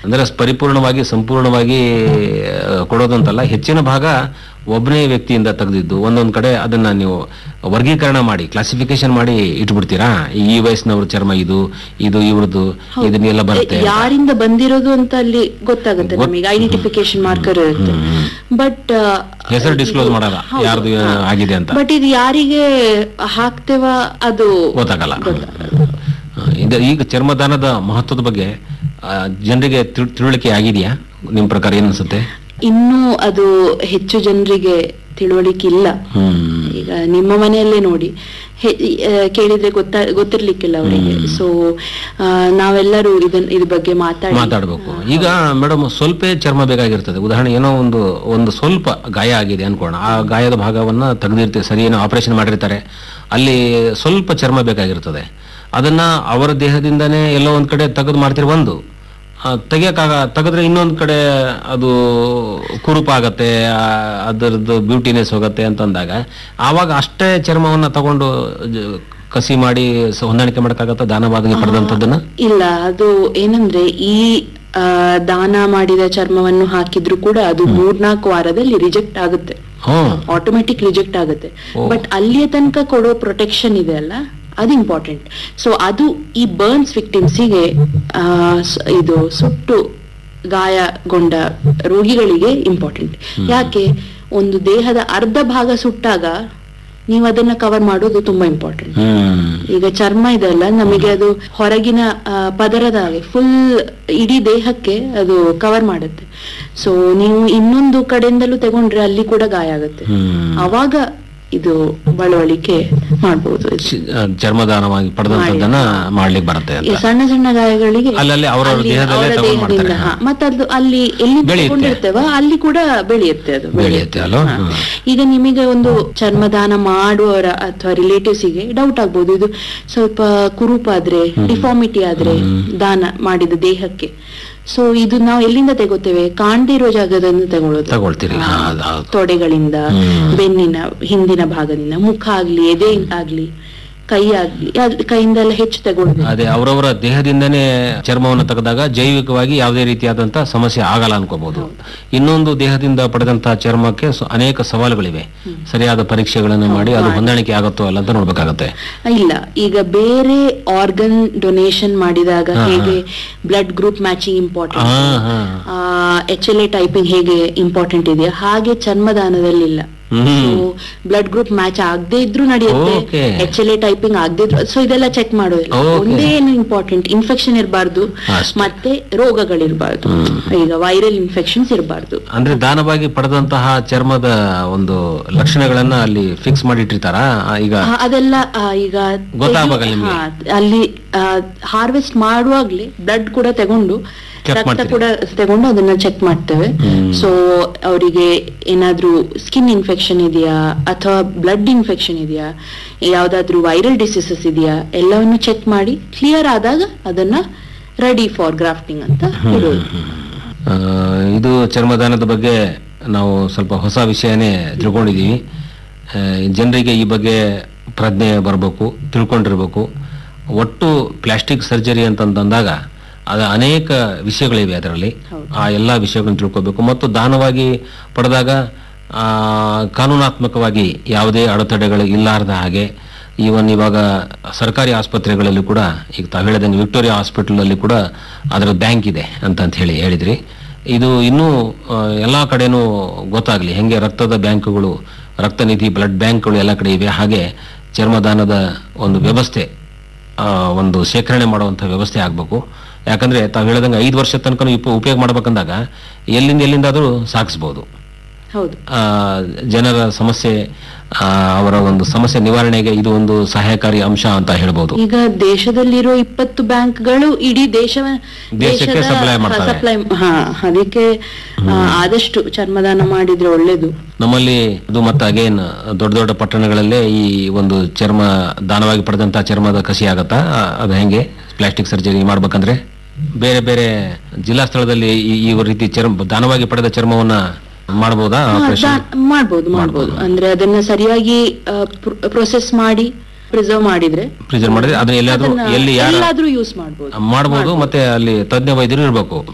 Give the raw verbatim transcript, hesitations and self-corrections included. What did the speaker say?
ಅಂದ್ರೆ ಪರಿಪೂರ್ಣವಾಗಿ ಸಂಪೂರ್ಣವಾಗಿ ಕೊಡೋದಂತಲ್ಲ, ಹೆಚ್ಚಿನ ಭಾಗ ಒಬ್ಬನೇ ವ್ಯಕ್ತಿಯಿಂದ ತೆಗೆದಿದ್ದು ಒಂದೊಂದ್ ಕಡೆ ಅದನ್ನ ನೀವು ವರ್ಗೀಕರಣ ಮಾಡಿ ಕ್ಲಾಸಿಫಿಕೇಶನ್ ಮಾಡಿ ಇಟ್ಬಿಡ್ತೀರಾ. ಈ ವಯಸ್ಸಿನವ್ರ ಚರ್ಮ ಇದು ಇದು ಇವ್ರದ್ದು ಇದನ್ನೆಲ್ಲ ಬರುತ್ತೆ, ಯಾರಿಂದ ಬಂದಿರೋದು ಅಂತ ಅಲ್ಲಿ ಗೊತ್ತಾಗುತ್ತೆ ನಮಗೆ, ಐಡೆಂಟಿಫಿಕೇಶನ್ ಮಾರ್ಕರ್ ಇರುತ್ತೆ. ಬಟ್ ಹೆಸರು ಡಿಸ್ಕ್ಲೋಸ್ ಮಾಡಲ್ಲ ಯಾರ್ದು ಆಗಿದೆ ಅಂತ. ಬಟ್ ಇದು ಯಾರಿಗೆ ಹಾಕ್ತೇವ ಅದು ಗೊತ್ತಾಗಲ್ಲ. ಈಗ ಚರ್ಮದಾನದ ಮಹತ್ವದ ಬಗ್ಗೆ ಜನರಿಗೆ ತಿಳುವಳಿಕೆ ಆಗಿದೆಯಾ ನಿಮ್ ಪ್ರಕಾರ, ಏನ್ ಅನ್ಸುತ್ತೆ? ಇನ್ನೂ ಅದು ಹೆಚ್ಚು ಜನರಿಗೆ ತಿಳುವಳಿಕೆ ಇಲ್ಲ. ಈಗ ನಿಮ್ಮ ಮನೆಯಲ್ಲೇ ನೋಡಿ, ಕೇಳಿದ್ರೆ ಗೊತ್ತಾ ಗೊತ್ತಿರ್ಲಿಕ್ಕಿಲ್ಲ ಅವರಿಗೆ. ಸೊ ನಾವೆಲ್ಲರೂ ಇದನ್ ಇದ್ರ ಬಗ್ಗೆ ಮಾತಾಡಿ ಮಾತಾಡ್ಬೇಕು. ಈಗ ಮೇಡಮ್ ಸ್ವಲ್ಪ ಚರ್ಮ ಬೇಕಾಗಿರ್ತದೆ. ಉದಾಹರಣೆ ಏನೋ ಒಂದು ಒಂದು ಸ್ವಲ್ಪ ಗಾಯ ಆಗಿದೆ ಅನ್ಕೋಣ, ಆ ಗಾಯದ ಭಾಗವನ್ನ ತೆಗೆದಿರ್ತೀವಿ, ಸರಿ ಏನೋ ಆಪರೇಷನ್ ಮಾಡಿರ್ತಾರೆ, ಅಲ್ಲಿ ಸ್ವಲ್ಪ ಚರ್ಮ ಬೇಕಾಗಿರ್ತದೆ. ಅದನ್ನ ಅವರ ದೇಹದಿಂದಾನೇ ಎಲ್ಲೋ ಒಂದ್ ಕಡೆ ತೆಗೆದು ಮಾಡ್ತಿರ್, ಒಂದು ತೆಗಿಯಕ್ಕಾಗ ತೆಗೆದ್ರೆ ಇನ್ನೊಂದ್ ಕಡೆ ಅದು ಕುರುಪಾಗತ್ತೆ, ಅದರದ್ದು ಬ್ಯೂಟಿನೆಸ್ ಹೋಗತ್ತೆ ಅಂತಂದಾಗ ಆವಾಗ ಅಷ್ಟೇ ಚರ್ಮವನ್ನ ತಗೊಂಡು ಕಸಿ ಮಾಡಿ ಹೊಂದಾಣಿಕೆ ಮಾಡಕ್ಕಾಗತ್ತ ದಾನವಾಗಿ ಪಡೆದಂತದನ್ನ? ಇಲ್ಲ, ಅದು ಏನಂದ್ರೆ ಈ ದಾನ ಮಾಡಿದ ಚರ್ಮವನ್ನು ಹಾಕಿದ್ರು ಕೂಡ ಅದು ಮೂರ್ನಾಲ್ಕು ವಾರದಲ್ಲಿ ರಿಜೆಕ್ಟ್ ಆಗುತ್ತೆ, ಆಟೋಮೆಟಿಕ್ ರಿಜೆಕ್ಟ್ ಆಗುತ್ತೆ. ಬಟ್ ಅಲ್ಲಿಯ ತನಕ ಕೊಡೋ ಪ್ರೊಟೆಕ್ಷನ್ ಇದೆ ಅಲ್ಲ, ಅದು ಇಂಪಾರ್ಟೆಂಟ್. ಸೊ ಅದು ಈ ಬರ್ನ್ಸ್ ವಿಕ್ಟಿಮ್ಸಿಗೆ, ಇದು ಸುಟ್ಟು ಗಾಯಗೊಂಡ ರೋಗಿಗಳಿಗೆ ಇಂಪಾರ್ಟೆಂಟ್. ಯಾಕೆ? ಒಂದು ದೇಹದ ಅರ್ಧ ಭಾಗ ಸುಟ್ಟಾಗ ನೀವು ಅದನ್ನ ಕವರ್ ಮಾಡೋದು ತುಂಬಾ ಇಂಪಾರ್ಟೆಂಟ್. ಈಗ ಚರ್ಮ ಇದೆಲ್ಲ ನಮಗೆ ಅದು ಹೊರಗಿನ ಪದರದ ಹಾಗೆ ಫುಲ್ ಇಡೀ ದೇಹಕ್ಕೆ ಅದು ಕವರ್ ಮಾಡುತ್ತೆ. ಸೊ ನೀವು ಇನ್ನೊಂದು ಕಡೆಯಿಂದಲೂ ತಗೊಂಡ್ರೆ ಅಲ್ಲಿ ಕೂಡ ಗಾಯ ಆಗುತ್ತೆ, ಅವಾಗ ಇದು ಬಳವಳಿಕೆ ಮಾಡಬಹುದು. ಚರ್ಮದಾನವಾಗಿ ಪಡೆದಂತದನ್ನ ಮಾಡ್ಲಿಕ್ಕೆ ಬರುತ್ತೆ. ಸಣ್ಣ ಸಣ್ಣ ಗಾಯಗಳಿಗೆ ಮತ್ತೆ ಅದು ಅಲ್ಲಿ ಎಲ್ಲಿ ತಗೊಂಡಿರ್ತೇವ ಅಲ್ಲಿ ಕೂಡ ಬೆಳೆಯುತ್ತೆ, ಅದು ಬೆಳೆಯುತ್ತೆ ಅಲ್ವಾ. ಈಗ ನಿಮಗೆ ಒಂದು ಚರ್ಮದಾನ ಮಾಡುವವರ ಅಥವಾ ರಿಲೇಟಿವ್ಸಿಗೆ ಡೌಟ್ ಆಗ್ಬೋದು, ಇದು ಸ್ವಲ್ಪ ಕುರುಪಾದ್ರೆ, ಡಿಫಾರ್ಮಿಟಿ ಆದ್ರೆ ದಾನ ಮಾಡಿದ ದೇಹಕ್ಕೆ, ಸೊ ಇದು ನಾವು ಎಲ್ಲಿಂದ ತಗೋತೇವೆ? ಕಾಣದೇ ಇರೋ ಜಾಗದಿಂದ ತಗೊಳ್ಳೋದು, ತಗೊಳ್ತೀರಿ. ತೊಡೆಗಳಿಂದ, ಬೆನ್ನಿನ ಹಿಂದಿನ ಭಾಗದಿಂದ, ಮುಖ ಆಗ್ಲಿ, ಎದೆ ಆಗ್ಲಿ, ಕೈ ಆಗ್ಲಿ, ಕೈಯಿಂದ ಎಲ್ಲ ಹೆಚ್ಚು ತಗೊಳ್ಬೇಕು. ಅದೇ ಅವರವರ ದೇಹದಿಂದನೇ ಚರ್ಮವನ್ನು ತೆಗೆದಾಗ ಜೈವಿಕವಾಗಿ ಯಾವುದೇ ರೀತಿಯಾದಂತಹ ಸಮಸ್ಯೆ ಆಗಲ್ಲ ಅನ್ಕೋಬಹುದು. ಇನ್ನೊಂದು ದೇಹದಿಂದ ಪಡೆದಂತಹ ಚರ್ಮಕ್ಕೆ ಅನೇಕ ಸವಾಲುಗಳಿವೆ, ಸರಿಯಾದ ಪರೀಕ್ಷೆಗಳನ್ನು ಮಾಡಿ ಅದು ಹೊಂದಾಣಿಕೆ ಆಗುತ್ತೋ ಅಲ್ಲ ಅಂತ ನೋಡ್ಬೇಕಾಗತ್ತೆ. ಇಲ್ಲ, ಈಗ ಬೇರೆ ಆರ್ಗನ್ ಡೊನೇಷನ್ ಮಾಡಿದಾಗ ಹೇಗೆ blood group matching important, H L A typing ಹೇಗೆ ಇಂಪಾರ್ಟೆಂಟ್ ಇದೆಯಾ, ಹಾಗೆ ಚರ್ಮದಾನದಲ್ಲಿ ಇಲ್ಲ. ಬ್ಲಡ್ ಗ್ರೂಪ್ ಮ್ಯಾಚ್ ಆಗದೆ ಇದ್ರು ನಡೆಯುತ್ತೆ, ಎಚ್ ಎಲ್ ಎ ಟೈಪಿಂಗ್ ಆಗದೆ ಇದ್ರು, ಸೊ ಇದೆಲ್ಲ ಚೆಕ್ ಮಾಡೋದಿಲ್ಲ. ಒಂದೇ ಏನು ಇಂಪಾರ್ಟೆಂಟ್, ಇನ್ಫೆಕ್ಷನ್ ಇರಬಾರ್ದು ಮತ್ತೆ ರೋಗಗಳಿರಬಾರ್ದು, ಈಗ ವೈರಲ್ ಇನ್ಫೆಕ್ಷನ್ಸ್ ಇರಬಾರ್ದು. ಅಂದ್ರೆ ದಾನವಾಗಿ ಪಡೆದಂತಹ ಚರ್ಮದ ಒಂದು ಲಕ್ಷಣಗಳನ್ನ ಅಲ್ಲಿ ಫಿಕ್ಸ್ ಮಾಡಿಟ್ಟಿರ್ತಾರ. ಈಗ ಅದೆಲ್ಲ ಈಗ ಅಲ್ಲಿ ಹಾರ್ವೆಸ್ಟ್ ಮಾಡುವಾಗ್ಲೇ ಬ್ಲಡ್ ಕೂಡ ತಗೊಂಡು, ರಕ್ತ ಕೂಡ ತಗೊಂಡು ಅದನ್ನ ಚೆಕ್ ಮಾಡ್ತೇವೆ. ಸೊ ಅವರಿಗೆ ಏನಾದ್ರೂ ಸ್ಕಿನ್ ಇನ್ಫೆಕ್ಷನ್ ಇದೆಯಾ ಅಥವಾ ಬ್ಲಡ್ ಇನ್ಫೆಕ್ಷನ್ ಇದೆಯಾ, ಯಾವ್ದಾದ್ರು ವೈರಲ್ ಡಿಸೀಸಸ್ ಇದೆಯಾ, ಎಲ್ಲವನ್ನು ಚೆಕ್ ಮಾಡಿ ಕ್ಲಿಯರ್ ಆದಾಗ ಅದನ್ನ ರೆಡಿ ಫಾರ್ ಗ್ರಾಫ್ಟಿಂಗ್ ಅಂತ ಇಡೋದು. ಇದು ಚರ್ಮದಾನದ ಬಗ್ಗೆ ನಾವು ಸ್ವಲ್ಪ ಹೊಸ ವಿಷಯನೇ ತಿಳ್ಕೊಂಡಿದೀವಿ. ಜನರಿಗೆ ಈ ಬಗ್ಗೆ ಪ್ರಜ್ಞೆ ಬರಬೇಕು, ತಿಳ್ಕೊಂಡಿರ್ಬೇಕು. ಒಟ್ಟು ಪ್ಲಾಸ್ಟಿಕ್ ಸರ್ಜರಿ ಅಂತಂದಾಗ ಅದ ಅನೇಕ ವಿಷಯಗಳಿವೆ, ಅದರಲ್ಲಿ ಆ ಎಲ್ಲ ವಿಷಯಗಳನ್ನು ತಿಳ್ಕೋಬೇಕು. ಮತ್ತು ದಾನವಾಗಿ ಪಡೆದಾಗ ಆ ಕಾನೂನಾತ್ಮಕವಾಗಿ ಯಾವುದೇ ಅಡೆತಡೆಗಳು ಇಲ್ಲಾರದ ಹಾಗೆ, ಈವನ್ ಇವಾಗ ಸರ್ಕಾರಿ ಆಸ್ಪತ್ರೆಗಳಲ್ಲಿ ಕೂಡ, ಈಗ ತಾವು ಹೇಳಿದಂಗೆ ವಿಕ್ಟೋರಿಯಾ ಹಾಸ್ಪಿಟಲ್ ಅಲ್ಲಿ ಕೂಡ ಅದರ ಬ್ಯಾಂಕ್ ಇದೆ ಅಂತ ಹೇಳಿ ಹೇಳಿದ್ರಿ. ಇದು ಇನ್ನೂ ಎಲ್ಲಾ ಕಡೆನೂ ಗೊತ್ತಾಗ್ಲಿ, ಹೆಂಗೆ ರಕ್ತದ ಬ್ಯಾಂಕ್ಗಳು, ರಕ್ತನಿಧಿ ಬ್ಲಡ್ ಬ್ಯಾಂಕ್ಗಳು ಎಲ್ಲ ಕಡೆ ಇವೆ, ಹಾಗೆ ಚರ್ಮದಾನದ ಒಂದು ವ್ಯವಸ್ಥೆ, ಒಂದು ಶೇಖರಣೆ ಮಾಡುವಂತ ವ್ಯವಸ್ಥೆ ಆಗ್ಬೇಕು. ಯಾಕಂದ್ರೆ ತಾವು ಹೇಳಿದಂಗೆ ಐದು ವರ್ಷ ತನಕ ಉಪಯೋಗ ಮಾಡ್ಬೇಕಂದಾಗ ಎಲ್ಲಿಂದ ಎಲ್ಲಿಂದಾದ್ರೂ ಸಾಗಿಸಬಹುದು. ಜನರ ಸಮಸ್ಯೆ, ಅವರ ಒಂದು ಸಮಸ್ಯೆ ನಿವಾರಣೆಗೆ ಇದು ಒಂದು ಸಹಾಯಕಾರಿ ಅಂಶ ಅಂತ ಹೇಳ್ಬೋದು. ಈಗ ದೇಶದಲ್ಲಿರೋ ಇಪ್ಪತ್ತು ಬ್ಯಾಂಕ್ಗಳು ಇಡೀ ದೇಶ ದೇಶಕ್ಕೆ ಸಪ್ಲೈ ಮಾಡ್ತಾರೆ. ಅದಕ್ಕೆ ಆದಷ್ಟು ಚರ್ಮದಾನ ಮಾಡಿದ್ರೆ ಒಳ್ಳೇದು. ನಮ್ಮಲ್ಲಿ ಅದು ಮತ್ತೆ ಅಗೇನ್ ದೊಡ್ಡ ದೊಡ್ಡ ಪಟ್ಟಣಗಳಲ್ಲೇ ಈ ಒಂದು ಚರ್ಮ ದಾನವಾಗಿ ಪಡೆದಂತಹ ಚರ್ಮದ ಕಸಿ ಆಗತ್ತಾ? ಅದು ಹೆಂಗೆ ಪ್ಲಾಸ್ಟಿಕ್ ಸರ್ಜರಿ ಮಾಡ್ಬೇಕಂದ್ರೆ ಬೇರೆ ಬೇರೆ ಜಿಲ್ಲಾ ಸ್ಥಳದಲ್ಲಿ ಈ ರೀತಿ ಚರ್ಮ ದಾನವಾಗಿ ಪಡೆದ ಚರ್ಮವನ್ನ ಮಾಡಬಹುದಾ? ಮಾಡಬಹುದು ಮಾಡಬಹುದು ಅಂದ್ರೆ ಅದನ್ನ ಸರಿಯಾಗಿ ಪ್ರೊಸೆಸ್ ಮಾಡಿ ಪ್ರಿಸರ್ವ್ ಮಾಡಿದ್ರೆ ಪ್ರಿಸರ್ವ್ ಮಾಡಿದ್ರೆ ಅದನ್ನ ಎಲ್ಲಾದ್ರೂ ಎಲ್ಲಿ ಎಲ್ಲಾದ್ರೂ ಯೂಸ್ ಮಾಡಬಹುದು ಮಾಡಬಹುದು. ಮತ್ತೆ ಅಲ್ಲಿ ತಜ್ಞ ವೈದ್ಯರು ಇರಬೇಕು.